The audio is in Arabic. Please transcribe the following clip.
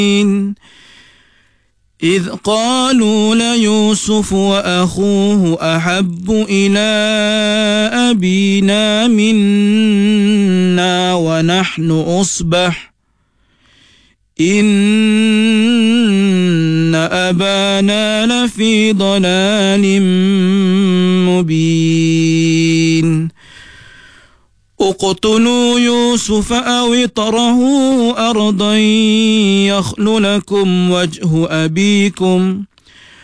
إذ قالوا ليوسف وأخوه أحب إلى أبينا منا ونحن أصبح إن أبانا لفي ضلال مبين اقتلوا يوسف أو اطرحوه أرضا يخل لكم وجه أبيكم